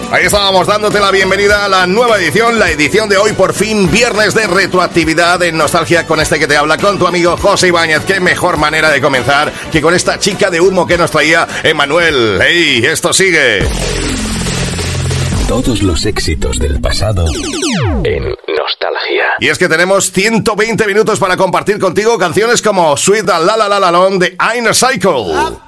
Ahí estábamos dándote la bienvenida a la nueva edición, la edición de hoy, por fin, viernes de retroactividad en Nostalgia, con este que te habla, con tu amigo José Ibáñez. Qué mejor manera de comenzar que con esta chica de humo que nos traía Emanuel. ¡Ey! Esto sigue. Todos los éxitos del pasado en Nostalgia. Y es que tenemos 120 minutos para compartir contigo canciones como Sweet La La La La Long de Inner Cycle.